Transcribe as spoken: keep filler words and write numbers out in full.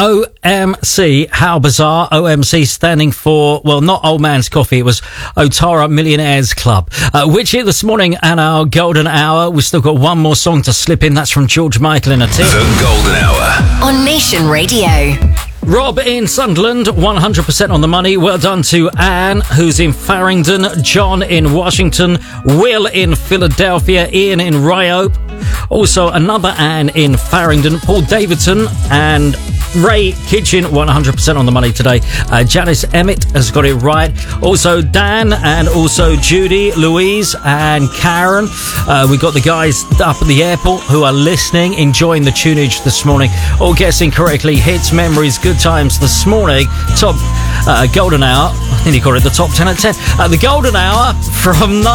O M C, how bizarre. O M C standing for, well, not Old Man's Coffee, it was Otara Millionaires Club. Uh, which here this morning and our golden hour, we've still got one more song to slip in. That's from George Michael in a tip. The golden hour on Nation Radio. Rob in Sunderland, one hundred percent on the money. Well done to Anne, who's in Farringdon, John in Washington, Will in Philadelphia, Ian in Ryope, also another Anne in Farringdon, Paul Davidson and Ray Kitchen, one hundred percent on the money today. Uh, Janice Emmett has got it right. Also Dan and also Judy, Louise and Karen. Uh, we got the guys up at the airport who are listening, enjoying the tunage this morning. All guessing correctly. Hits, memories, good times this morning. Top uh, golden hour. I think you got it the top ten at ten. Uh, the golden hour from